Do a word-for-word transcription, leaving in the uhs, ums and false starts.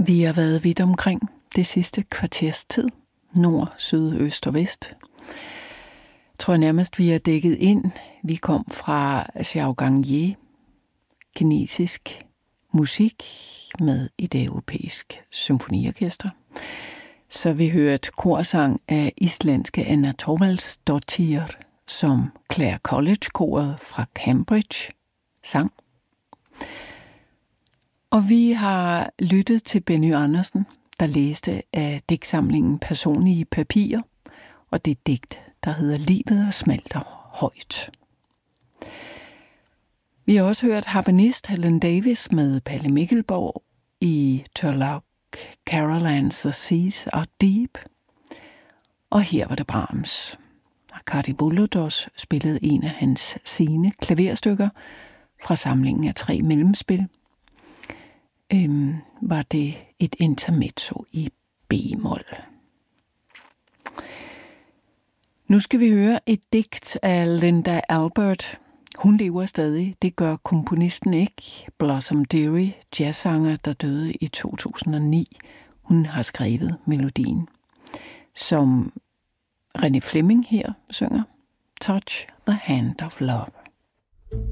Vi har været vidt omkring det sidste kvarters tid. Nord, syd, øst og vest. Jeg tror nærmest, vi er dækket ind. Vi kom fra Xiaogang-Yi, kinesisk musik med et europæisk symfoniorkester. Så vi hørte korsang af islandske Anna Thorvaldsdottir, som Clare College-koret fra Cambridge sang. Og vi har lyttet til Benny Andersen, der læste af digtsamlingen Personlige papirer, og det digt, der hedder Livet og smelter højt. Vi har også hørt harpenist Helen Davis med Palle Mikkelborg i Turlough Carolans The Seas Are Deep. Og her var det Brahms. Arkady Volodos spillede en af hans sene klaverstykker fra samlingen af tre mellemspil. Øhm, var det et intermezzo i b-mol. Nu skal vi høre et digt af Linda Albert. Hun lever stadig, det gør komponisten ikke. Blossom Dearie, jazzsanger, der døde i to tusind og ni. Hun har skrevet melodien, som René Fleming her synger. Touch the hand of love.